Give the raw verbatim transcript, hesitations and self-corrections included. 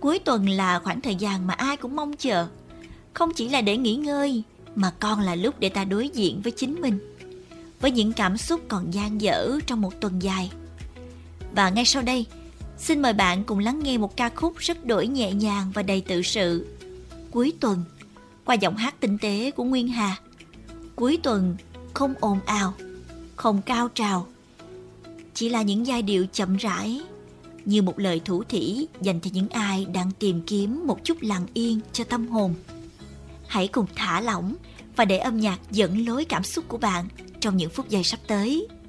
Cuối tuần là khoảng thời gian mà ai cũng mong chờ, không chỉ là để nghỉ ngơi mà còn là lúc để ta đối diện với chính mình, với những cảm xúc còn dang dở trong một tuần dài. Và ngay sau đây, xin mời bạn cùng lắng nghe một ca khúc rất đổi nhẹ nhàng và đầy tự sự. Cuối tuần, qua giọng hát tinh tế của Nguyên Hà. Cuối tuần không ồn ào, không cao trào, chỉ là những giai điệu chậm rãi, như một lời thủ thỉ dành cho những ai đang tìm kiếm một chút lặng yên cho tâm hồn. Hãy cùng thả lỏng và để âm nhạc dẫn lối cảm xúc của bạn trong những phút giây sắp tới.